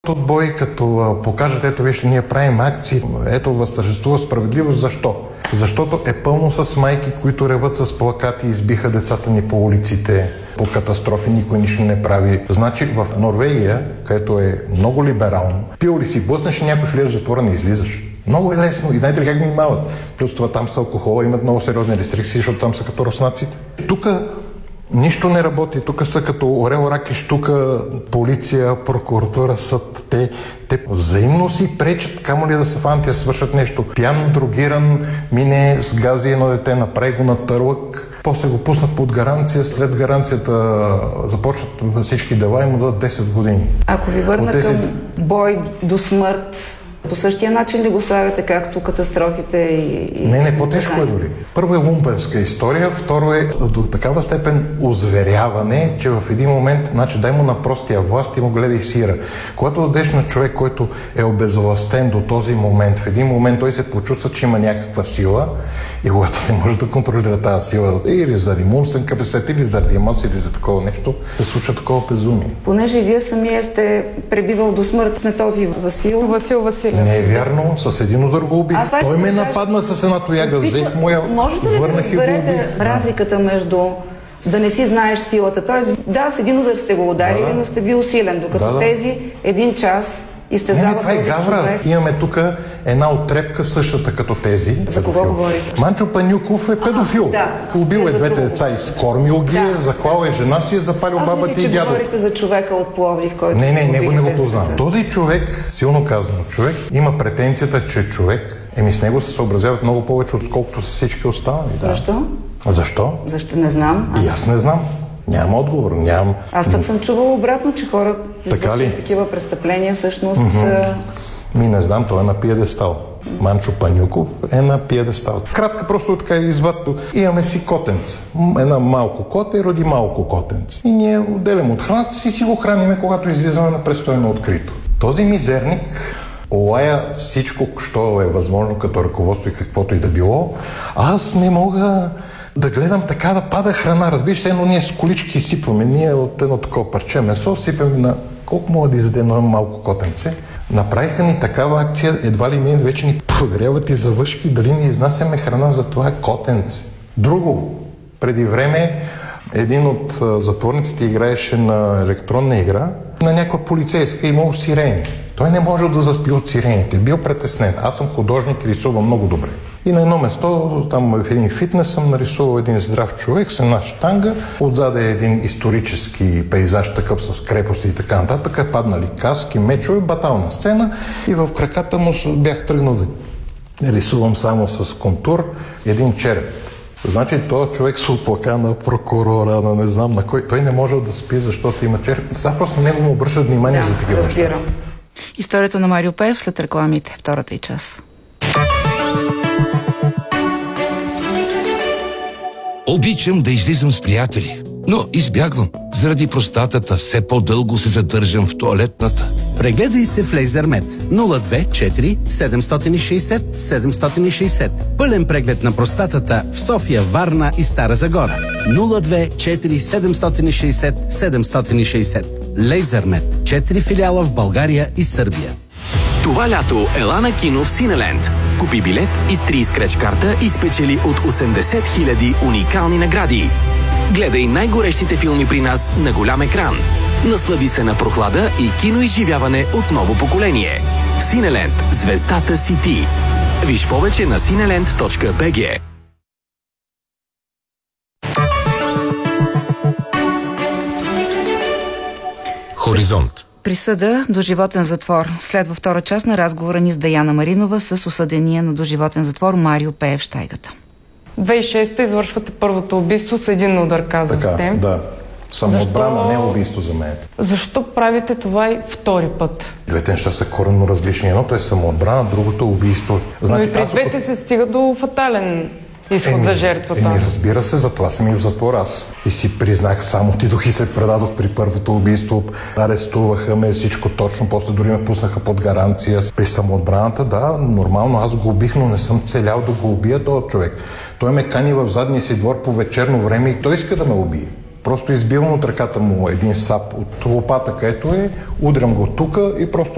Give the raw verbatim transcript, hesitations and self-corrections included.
Отбой, като покажат, ето вижте, ние правим акции, ето възтържествува справедливост. Защо? Защото е пълно с майки, които реват с плакати, избиха децата ни по улиците, по катастрофи, никой нищо не прави. Значи в Норвегия, където е много либерално, пил ли си, блъснеш и някой влизаш в затвора, не излизаш. Много е лесно и знаете ли как внимават? Плюс това там с алкохола имат много сериозни рестрикции, защото там са като руснаците. Тук нищо не работи. Тук са като орел, рак и щука, полиция, прокуратура, съд. Те, те взаимно си пречат, камо ли да се фанти да свършат нещо. Пиян, другиран, мине с гази едно дете, направи го на търлък, после го пуснат под гаранция, след гаранцията започват всички дела и му дадат десет години. Ако ви върна десет... към бой до смърт, по същия начин ли го слагате, както катастрофите и... Не, не, по-тежко е дори. Първо е лумпенска история, второ е до такава степен озверяване, че в един момент, значи дай му на простия власт и му гледай сира. Когато дадеш на човек, който е обезвластен до този момент, в един момент той се почувства, че има някаква сила и когато не може да контролира тази сила, или заради умствен капацитет, или заради емоции, или за такова нещо, се случва такова безумие. Понеже вие самия сте пребивал до смърт на този Васил. Васил Василев. Не е вярно, с един удар го убих. Той ме нападна с една тояга, взех моя, можете ли да разберете разликата между да не си знаеш силата? Тоест, да, с един удар сте го ударили, да, но сте бил силен, докато да, да. тези един час изтезават. Не, не, това е гавра. Човек. Имаме тук една отрепка същата като тези. За кого говорите? Манчо Панюков е педофил. Да. Убил е двете деца, изкормил ги, да. заклал е жена си, е запалил Аз бабата мисля, и дядо. Аз говорите за човека от Пловдив, който... Не, не, него не го познавам. Този човек, силно казано, човек има претенцията, че човек, еми с него се съобразяват много повече, отколкото с всички останали. Да. Защо? Защо? Защо не знам. Аз... И аз не знам. Нямам отговор, нямам... Аз пък съм чувала обратно, че хора извършват такива престъпления всъщност mm-hmm. са... Ми не знам, той е на пиедестал. Манчо Панюков е на пиедестал. Кратка, просто така извадто. Имаме си котенца. Една малко коте роди малко котенце. И ние отделям от храната си и си го храниме, когато излизаме на престойно открито. Този мизерник олая всичко, що е възможно като ръководство и каквото и да било. Аз не мога да гледам така да пада храна. Разбираш, едно ние с колички сипваме. Ние от едно такова парче месо сипваме на колко мога да изяде едно малко котенце. Направиха ни такава акция, едва ли ние вече ни проверяват и за въшки, дали ни изнасяме храна за това котенце. Друго, преди време един от затворниците играеше на електронна игра, на някаква полицейска имал сирени. Той не можел да заспи от сирените, бил притеснен. Аз съм художник и рисувам много добре. И на едно место, там в един фитнес, съм нарисувал един здрав човек с една щанга, отзаде е един исторически пейзаж, такъв с крепости и така нататък, паднали каски, мечове, батална сцена и в краката му бях тръгнал да рисувам само с контур един череп. Значи този човек се оплака на прокурора, на не знам на кой. Той не може да спи, защото има череп. Сега просто него му обръщат внимание да, за такива неща. Историята на Марио Пеев след рекламите, втората и час. Обичам да излизам с приятели, но избягвам. Заради простатата все по-дълго се задържам в тоалетната. Прегледай се в Лейзермет нула две четири седемстотин и шейсет седемстотин и шейсет. Пълен преглед на простатата в София, Варна и Стара Загора. нула две четири седемстотин и шейсет седемстотин и шейсет. Лейзермет. Четири филиала в България и Сърбия. Това лято ела на кино в Синеленд. Купи билет, изтри скреч карта и спечели от осемдесет хиляди уникални награди. Гледай най-горещите филми при нас на голям екран. Наслади се на прохлада и киноизживяване от ново поколение. В Синеленд звездата си ти. Виж повече на синеленд точка би джи. Хоризонт. Присъда доживотен затвор. Следва втора част на разговора ни с Даяна Маринова с осъдения на доживотен затвор Марио Пеев Щайгата. две хиляди и шеста извършвате първото убийство с един удар, казахте. Така, да. Самоотбрана, Защо... не е убийство за мен. Защо правите това и втори път? Двете неща са коренно различни. Едното е самоотбрана, другото е убийство. Значи, но и при двете аз... се стига до фатален изход еми, за жертвата. Еми, разбира се, затова съм и в затвор аз. И си признах, само отидох и се предадох при първото убийство. Арестуваха ме, всичко точно, после дори ме пуснаха под гаранция. При самоотбраната, да, нормално, аз го убих, но не съм целял да го убия този човек. Той ме кани в задния си двор по вечерно време и той иска да ме убие. Просто избивам от ръката му един сап от лопата, където е, удрям го тука и просто